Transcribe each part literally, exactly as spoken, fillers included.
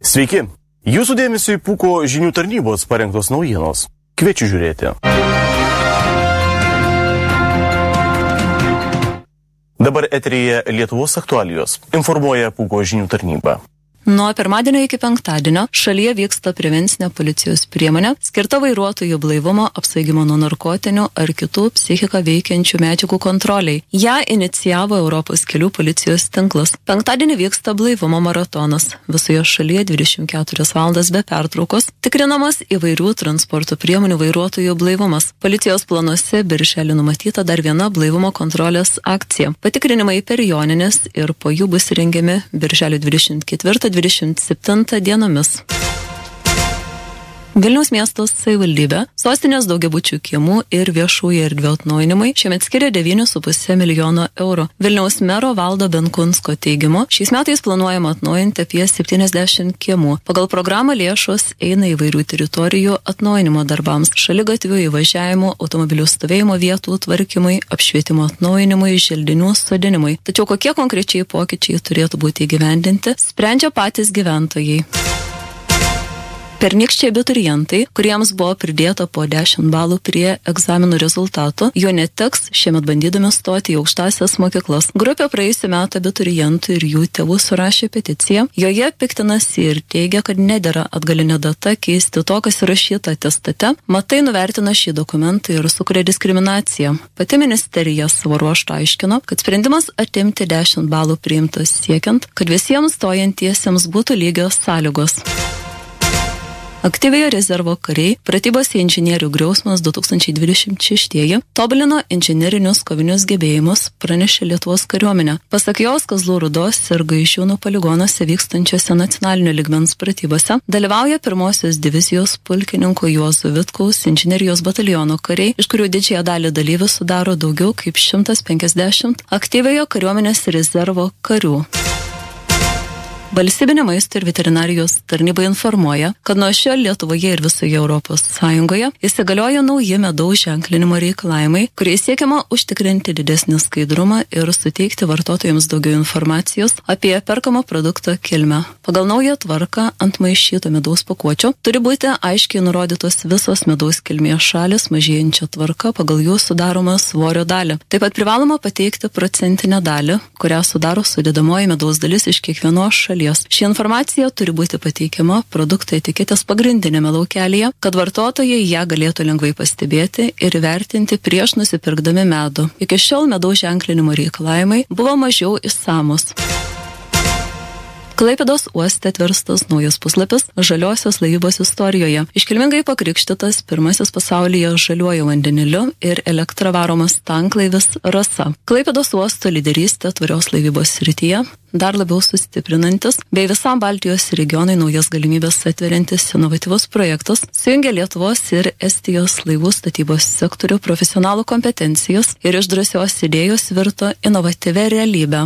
Sveiki! Jūsų dėmesio į Pūko žinių tarnybos parengtos naujienos. Kviečiu žiūrėti. Dabar eteryje Lietuvos aktualijos. Informuoja Pūko žinių tarnyba. Nuo pirmadienio iki penktadienio šalyje vyksta prevencinė policijos priemonė, skirta vairuotojų blaivumo, apsvaigimo nuo narkotinių ar kitų psichiką veikiančių medžiagų kontroliai. Ja inicijavo Europos kelių policijos tinklas. Penktadienį vyksta blaivumo maratonas. Visoje šalyje dvidešimt keturias valandas be pertraukos tikrinamas įvairių transporto priemonių vairuotojų blaivumas. Policijos planuose birželį numatyta dar viena blaivumo kontrolės akcija. Patikrinimai per Jonines ir po jų bus rengiami birželio dvidešimt ketvirtą dvidešimt septintą dienomis. Vilniaus miesto savivaldybė sostinės daugiabučių kiemų ir viešųjų erdvių atnaujinimui šiemet skiria devyni su puse milijono eurų. Vilniaus mero Valdo Benkunsko teigimu, šiais metais planuojama atnaujinti apie septyniasdešimt kiemų. Pagal programą lėšos eina įvairių teritorijų atnaujinimo darbams, šaligatvių įvažiavimo, automobilių stovėjimo vietų tvarkymui, apšvietimo atnaujinimui, želdinių sodinimui. Tačiau kokie konkrečiai pokyčiai turėtų būti įgyvendinti, sprendžia patys gyventojai. Pernykščiai abiturientai, kuriems buvo pridėta po dešimt balų prie egzaminų rezultatų, jo neteks šiemet bandydami stoti į aukštąsias mokyklas. Grupė praėjusių metų abiturientų ir jų tėvų surašė peticiją. Joje piktinasi ir teigia, kad nedera atgalinė data keisti to, kas įrašyta atestate. Matai nuvertina šį dokumentą ir sukuria diskriminaciją. Pati ministerija savo ruožtu aiškino, kad sprendimas atimti dešimt balų priimtas siekiant, kad visiems stojantiesiems būtų lygios sąlygos. Aktyviojo rezervo kariai pratybose inžinierių griausmas du tūkstančiai dvidešimt šeštieji tobulino inžinerinius kovinius gebėjimus, pranešė Lietuvos kariuomenė. Pasak jos, Kazlų Rūdos ir Gaižiūnų poligonuose vykstančiose nacionalinio lygmens pratybose dalyvauja pirmosios divizijos pulkininko Juozo Vitkaus inžinerijos bataliono kariai, iš kurių didžiąją dalį dalyvių sudaro daugiau kaip šimtas penkiasdešimt aktyviojo kariuomenės rezervo karių. Valstybinė maisto ir veterinarijos tarnyba informuoja, kad nuo šiol Lietuvoje ir visoje Europos Sąjungoje įsigalioja nauji medaus ženklinimo reikalavimai, kuriais siekiama užtikrinti didesnį skaidrumą ir suteikti vartotojams daugiau informacijos apie perkamo produkto kilmę. Pagal naują tvarką ant maišyto medaus pakuočio turi būti aiškiai nurodytos visos medaus kilmės šalis mažėjančia tvarka pagal jų sudaromą svorio dalį. Taip pat privaloma pateikti procentinę dalį, kurią sudaro sudedamoji medaus dalis iš kiekvienos šalies. Ši informacija turi būti pateikiama produkto etiketės pagrindinėme laukelėje, kad vartotojai ją galėtų lengvai pastebėti ir vertinti prieš nusipirkdami medų. Iki šiol medaus ženklinimo reikalavimai buvo mažiau išsamus. Klaipėdos uoste atverstas naujas puslapis žaliosios laivybos istorijoje. Iškilmingai pakrikštytas pirmasis pasaulyje žaliuoju vandeniliu ir elektra varomas tanklaivis Rasa. Klaipėdos uosto lyderystė tvarios laivybos srityje dar labiau sustiprinantis, bei visam Baltijos regionai naujas galimybės atveriantis inovatyvus projektas sujungia Lietuvos ir Estijos laivų statybos sektorių profesionalų kompetencijos ir iš drąsios idėjos virto inovatyvia realybė.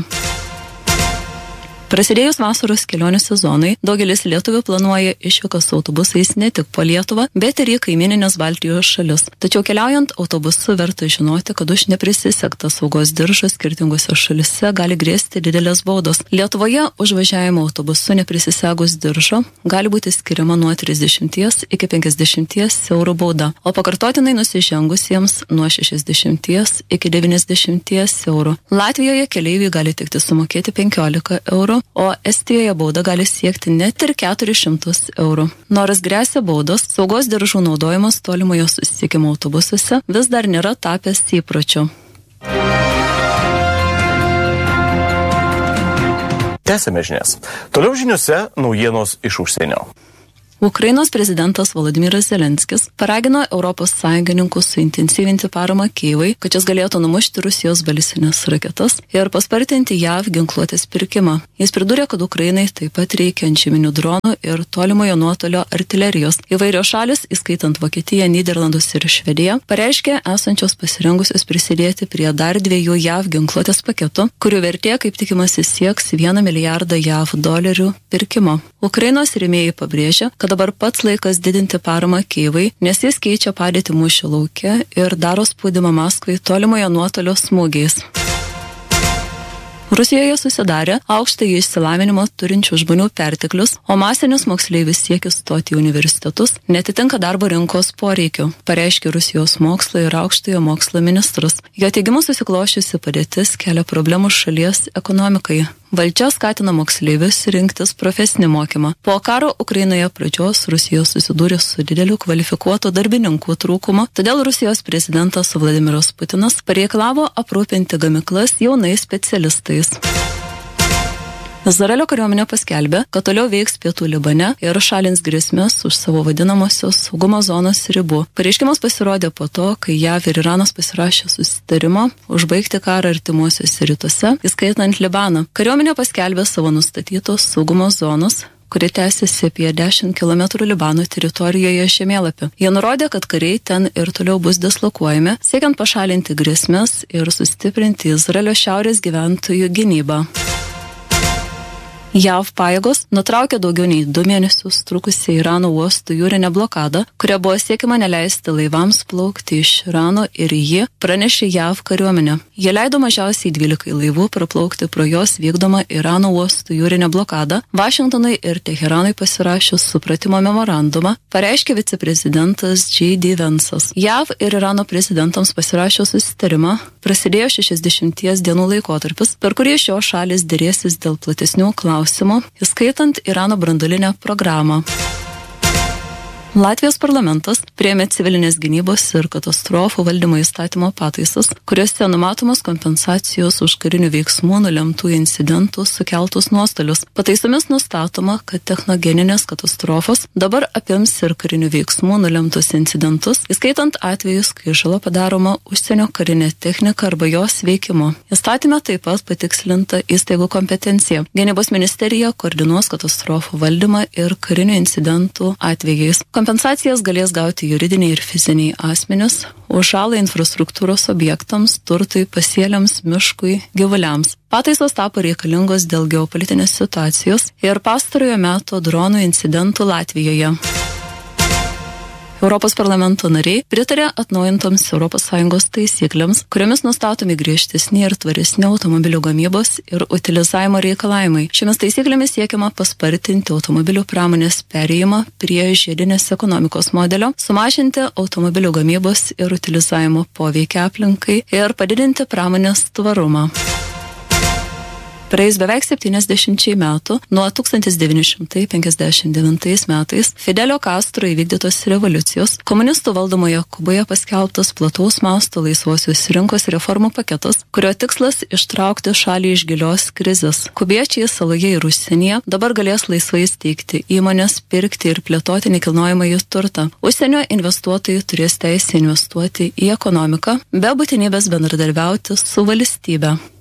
Prasidėjus vasaros kelionių sezonui, daugelis lietuvių planuoja išvykas autobusais ne tik po Lietuvą, bet ir į kaimininės Baltijos šalis. Tačiau keliaujant autobusu verta žinoti, kad už neprisisegtą saugos diržą skirtingose šalise gali grėsti didelės baudos. Lietuvoje už važiavimą autobusu neprisisegus diržo gali būti skiriama nuo trisdešimties iki penkiasdešimties eurų bauda, o pakartotinai nusižengusiems nuo šešiasdešimties iki devyniasdešimties eurų. Latvijoje keleiviai gali tikti sumokėti penkiolika eurų, o Estijoje bauda gali siekti net ir keturis šimtus eurų. Nors gresia baudos, saugos diržų naudojimas tolimojo susisiekimo autobusuose vis dar nėra tapęs įpročiu. Tęsiame žinias. Toliau žiniuose naujienos iš užsienio. Ukrainos prezidentas Volodymyras Zelenskis paragino Europos sąjungininkus suintensyvinti paramą Kijevui, kad jis galėtų numušti Rusijos balistinės raketas ir paspartinti J A V ginkluotės pirkimą. Jis pridūrė, kad Ukrainai taip pat reikia antžeminių dronų ir tolimojo nuotolio artilerijos. Įvairios šalis, įskaitant Vokietiją, Nyderlandus ir Švediją, pareiškė esančios pasirengusios prisidėti prie dar dviejų J A V ginkluotės paketų, kurių vertė, kaip tikimasi, sieks vieną milijardą J A V dolerių pirkimo. Ukrainos rėmėjai pabrėžia, kad dabar pats laikas didinti paramą Kijevui, nes jis keičia padėtį mūšio lauke ir daro spaudimą Maskvai tolimojo nuotolio smūgiais. Rusijoje susidarė aukštąjį išsilavinimą turinčių žmonių perteklius, o masinis moksleivių siekis stoti į universitetus netitinka darbo rinkos poreikių, pareiškė Rusijos mokslo ir aukštojo mokslo ministras. Jo teigimu susiklošiusi padėtis kelia problemų šalies ekonomikai. Valdžia skatina moksleivius rinktis profesinį mokymą. Po karo Ukrainoje pradžios Rusija susidūrė su dideliu kvalifikuotų darbininkų trūkumu, todėl Rusijos prezidentas Vladimiras Putinas pareikalavo aprūpinti gamyklas jaunais specialistais. Izraelio kariuomenė paskelbė, kad toliau veiks pietų Libane ir šalins grėsmes už savo vadinamosios saugumo zonos ribų. Pareiškimas pasirodė po to, kai JAV ir Iranas pasirašė susitarimą užbaigti karą artimuosiuose rytuose, įskaitant Libaną. Kariuomenė paskelbė savo nustatytos saugumo zonos, kuri tęsiasi apie dešimt kilometrų Libano teritorijoje žemėlapį. Jie nurodė, kad kariai ten ir toliau bus dislokuojami, siekiant pašalinti grėsmes ir sustiprinti Izraelio šiaurės gyventojų gynybą. JAV pajėgos nutraukė daugiau nei du mėnesius trukusią Irano uostų jūrinę blokadą, kuria buvo siekiama neleisti laivams plaukti iš Irano ir jį pranešė JAV kariuomenė. Jie leido mažiausiai dvylikai laivų praplaukti pro jos vykdomą Irano uostų jūrinę blokadą. Vašingtonui ir Teheranui pasirašius supratimo memorandumą, pareiškė viceprezidentas J D Vance'as. JAV ir Irano prezidentams pasirašius susitarimą prasidėjo šešiasdešimties dienų laikotarpis, per kurį šios šalys derėsis dėl platesnių klausimų, įskaitant Irano branduolinę programą. Latvijos parlamentas priėmė civilinės gynybos ir katastrofų valdymo įstatymo pataisas, kuriuose numatomos kompensacijos už karinių veiksmų nulemtų incidentų sukeltus nuostolius. Pataisomis nustatoma, kad technogeninės katastrofos dabar apims ir karinių veiksmų nulemtus incidentus, įskaitant atvejus, kai žala padaroma užsienio karinė technika arba jos veikimu. Įstatyme taip pat patikslinta įstaigų kompetencija. Gynybos ministerija koordinuos katastrofų valdymą ir karinių incidentų atvejais. Kompensacijas galės gauti juridiniai ir fiziniai asmenys už žalą infrastruktūros objektams, turtui, pasėliams, miškui, gyvuliams. Pataisos tapo reikalingos dėl geopolitinės situacijos ir pastarojo meto dronų incidentų Latvijoje. Europos parlamento nariai pritarė atnaujintoms Europos Sąjungos taisyklėms, kuriomis nustatomi griežtesni ir tvaresni automobilių gamybos ir utilizavimo reikalavimai. Šiomis taisyklėmis siekiama paspartinti automobilių pramonės perėjimą prie žiedinės ekonomikos modelio, sumažinti automobilių gamybos ir utilizavimo poveikį aplinkai ir padidinti pramonės tvarumą. Praėjus beveik septyniasdešimčiai metų, nuo tūkstantis devyni šimtai penkiasdešimt devintais metais Fidelio Castro įvykdytos revoliucijos, komunistų valdomoje Kuboje paskelbtas plataus masto laisvosios rinkos reformų paketas, kurio tikslas ištraukti šalį iš gilios krizės. Kubiečiai saloje ir užsienyje dabar galės laisvai steigti įmonės, pirkti ir plėtoti nekilnojamąjį turtą. Užsienio investuotojai turės teisę investuoti į ekonomiką be būtinybės bendradarbiauti su valstybe.